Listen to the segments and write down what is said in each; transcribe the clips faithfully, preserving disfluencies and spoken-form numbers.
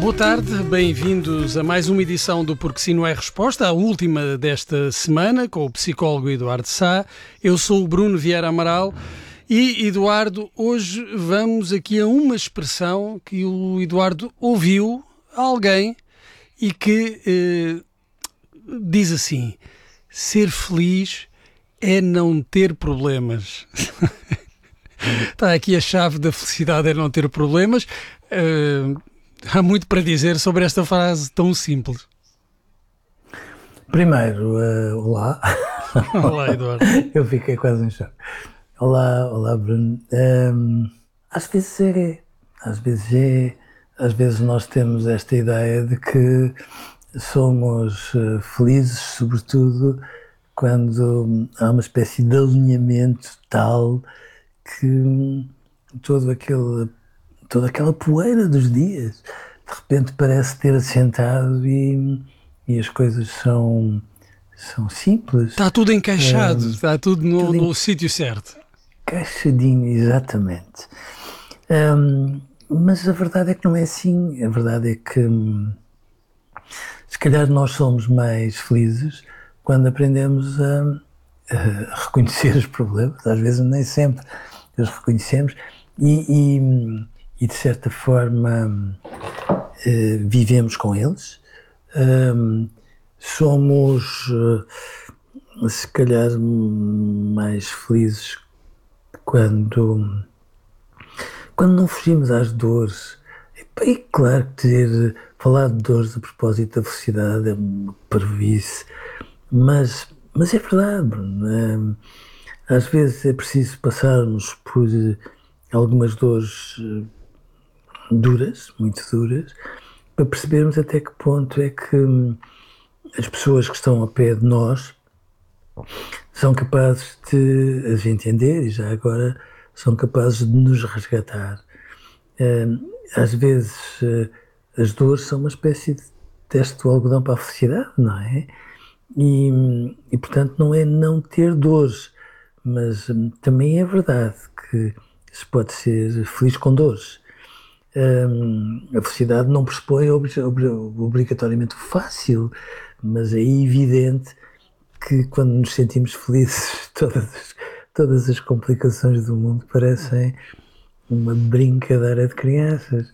Boa tarde, bem-vindos a mais uma edição do Porque Sim Não é Resposta, a última desta semana, com o psicólogo Eduardo Sá. Eu sou o Bruno Vieira Amaral e, Eduardo, hoje vamos aqui a uma expressão que o Eduardo ouviu a alguém e que eh, diz assim: ser feliz é não ter problemas. Está aqui a chave da felicidade, é não ter problemas. Uh, há muito para dizer sobre esta frase tão simples. Primeiro, uh, olá. Olá, Eduardo. Eu fiquei quase em choque. Olá, olá, Bruno. Um, às vezes é, às vezes é, às vezes nós temos esta ideia de que somos uh, felizes, sobretudo quando há uma espécie de alinhamento tal que um, todo aquele, toda aquela poeira dos dias de repente parece ter assentado e, e as coisas são, são simples. Está tudo encaixado, um, está tudo no, tudo no sítio certo. Encaixadinho, exatamente. Um, mas a verdade é que não é assim. A verdade é que hum, se calhar nós somos mais felizes quando aprendemos a, a reconhecer os problemas. Às vezes nem sempre os reconhecemos e, e, e de certa forma uh, vivemos com eles. Um, somos uh, se calhar mais felizes quando, quando não fugimos às dores. E, e claro que ter, falar de dores a propósito da felicidade é uma parvoíce, mas, mas é verdade, Bruno. É, às vezes é preciso passarmos por algumas dores duras, muito duras, para percebermos até que ponto é que as pessoas que estão ao pé de nós são capazes de as entender e já agora são capazes de nos resgatar. Às vezes as dores são uma espécie de teste do algodão para a felicidade, não é? E, e portanto não é não ter dores, mas também é verdade que se pode ser feliz com dores. A felicidade não pressupõe obrigatoriamente o fácil, mas é evidente que quando nos sentimos felizes todas as, todas as complicações do mundo parecem uma brincadeira de crianças.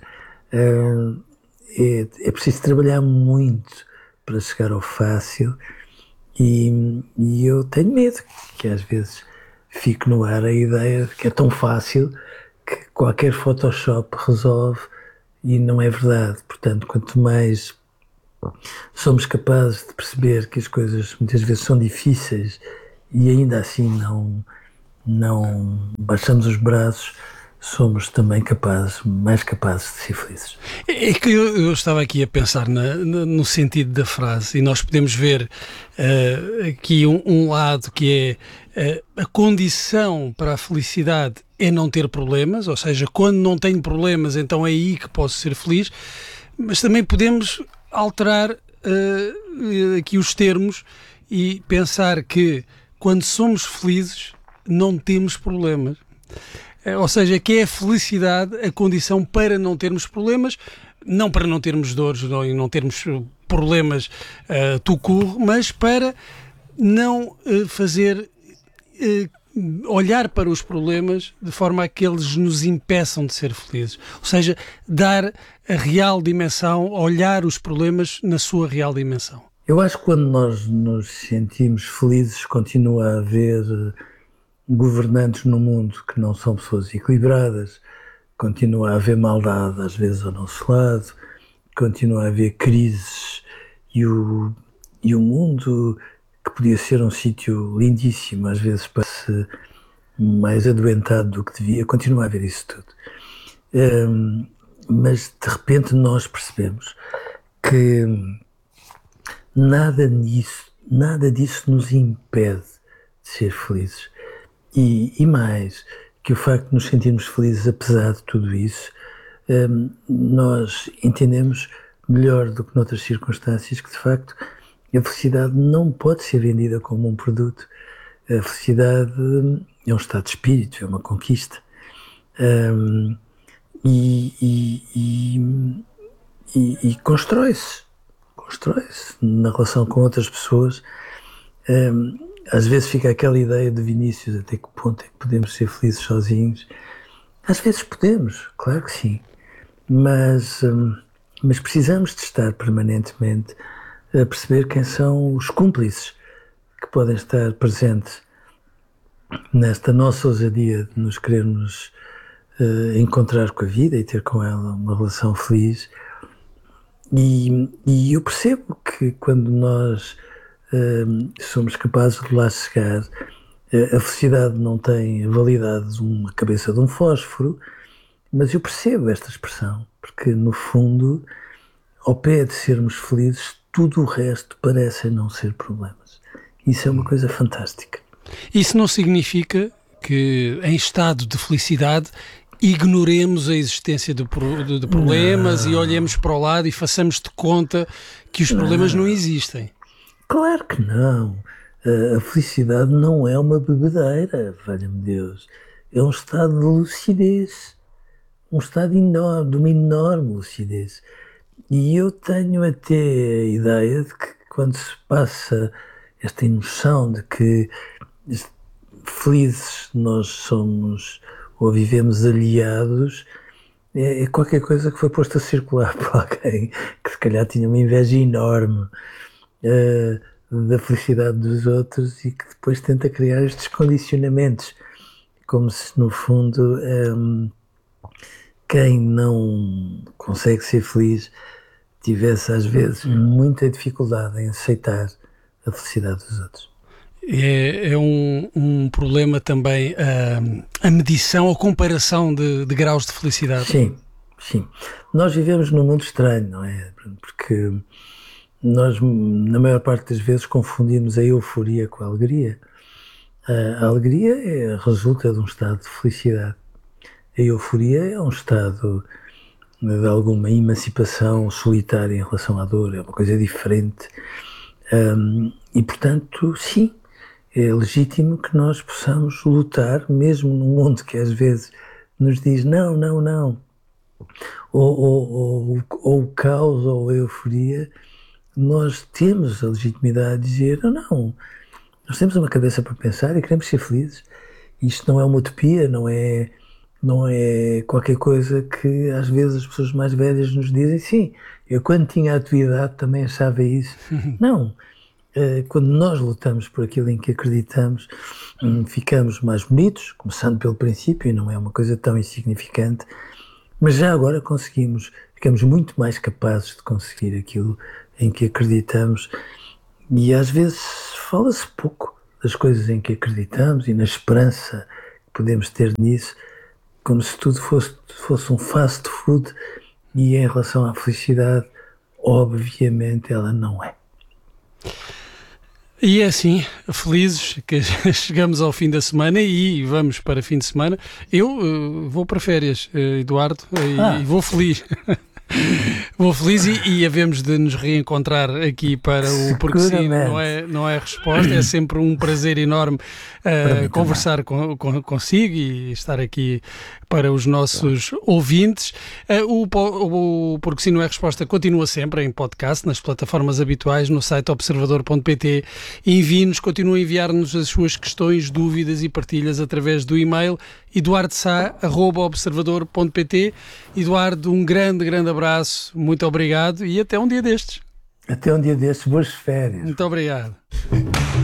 É, é preciso trabalhar muito para chegar ao fácil e, e eu tenho medo que às vezes fique no ar a ideia de que é tão fácil que qualquer Photoshop resolve e não é verdade. Portanto, quanto mais somos capazes de perceber que as coisas muitas vezes são difíceis e ainda assim não, não baixamos os braços, somos também capazes, mais capazes de ser felizes. É que eu, eu estava aqui a pensar na, na, no sentido da frase e nós podemos ver uh, aqui um, um lado que é uh, a condição para a felicidade é não ter problemas, ou seja, quando não tenho problemas então é aí que posso ser feliz, mas também podemos alterar uh, aqui os termos e pensar que quando somos felizes não temos problemas. Ou seja, que é a felicidade a condição para não termos problemas, não para não termos dores e não termos problemas uh, tout court, mas para não uh, fazer uh, olhar para os problemas de forma a que eles nos impeçam de ser felizes. Ou seja, dar a real dimensão, olhar os problemas na sua real dimensão. Eu acho que quando nós nos sentimos felizes continua a haver governantes no mundo que não são pessoas equilibradas, continua a haver maldade às vezes ao nosso lado, continua a haver crises e o, e o mundo que podia ser um sítio lindíssimo às vezes parece mais adoentado do que devia, continua a haver isso tudo. Um, mas de repente nós percebemos que nada disso, nada disso nos impede de ser felizes. E, e mais, que o facto de nos sentirmos felizes apesar de tudo isso, um, nós entendemos melhor do que noutras circunstâncias que de facto a felicidade não pode ser vendida como um produto. A felicidade é um estado de espírito, é uma conquista. Um, e, e, e e, e constrói-se, constrói-se na relação com outras pessoas. Um, às vezes fica aquela ideia de Vinícius, até que ponto é que podemos ser felizes sozinhos? Às vezes podemos, claro que sim, mas, um, mas precisamos de estar permanentemente a perceber quem são os cúmplices que podem estar presentes nesta nossa ousadia de nos querermos uh, encontrar com a vida e ter com ela uma relação feliz. E, e eu percebo que quando nós uh, somos capazes de lá chegar, uh, a felicidade não tem a validade de uma cabeça de um fósforo, mas eu percebo esta expressão, porque no fundo, ao pé de sermos felizes, tudo o resto parece não ser problemas. Isso é uma coisa fantástica. Isso não significa que, em estado de felicidade, ignoremos a existência de, de, de problemas não. E olhemos para o lado e façamos de conta que os problemas não, não existem. Claro que não. A felicidade não é uma bebedeira, valha-me Deus. É um estado de lucidez. Um estado enorme, de uma enorme lucidez. E eu tenho até a ideia de que quando se passa esta emoção de que felizes nós somos ou vivemos aliados, é, é qualquer coisa que foi posto a circular por alguém que se calhar tinha uma inveja enorme uh, da felicidade dos outros e que depois tenta criar estes condicionamentos, como se no fundo um, quem não consegue ser feliz tivesse às vezes muita dificuldade em aceitar a felicidade dos outros. É, é um, um problema também a, a medição, a comparação de, de graus de felicidade. Sim, sim. Nós vivemos num mundo estranho, não é? Porque nós, na maior parte das vezes, confundimos a euforia com a alegria. A, a alegria é, resulta de um estado de felicidade. A euforia é um estado de alguma emancipação solitária em relação à dor, é uma coisa diferente. Um, e, portanto, sim, é legítimo que nós possamos lutar, mesmo num mundo que às vezes nos diz não, não, não. Ou, ou, ou, ou o caos ou a euforia, nós temos a legitimidade de dizer não, não. Nós temos uma cabeça para pensar e queremos ser felizes. Isto não é uma utopia, não é, não é qualquer coisa que às vezes as pessoas mais velhas nos dizem sim, eu quando tinha a tua idade também achava isso. Não. Quando nós lutamos por aquilo em que acreditamos, ficamos mais bonitos, começando pelo princípio, e não é uma coisa tão insignificante, mas já agora conseguimos, ficamos muito mais capazes de conseguir aquilo em que acreditamos, e às vezes fala-se pouco das coisas em que acreditamos e na esperança que podemos ter nisso, como se tudo fosse, fosse um fast food, e em relação à felicidade, obviamente ela não é. E é assim, felizes que chegamos ao fim da semana e vamos para fim de semana. Eu uh, vou para férias, uh, Eduardo, e, ah. e vou feliz. Vou feliz e, e havemos de nos reencontrar aqui para o Porque Sim, não é, não é a resposta. É sempre um prazer enorme uh, conversar com, com, consigo e estar aqui para os nossos Bom. ouvintes. Uh, o, o Porque Sim, não é a resposta continua sempre em podcast, nas plataformas habituais, no site observador ponto pt. Envie-nos, continue a enviar-nos as suas questões, dúvidas e partilhas através do e-mail eduardo sá arroba observador ponto pt. Eduardo, um grande, grande abraço, muito obrigado e até um dia destes. Até um dia destes, boas férias. Muito obrigado.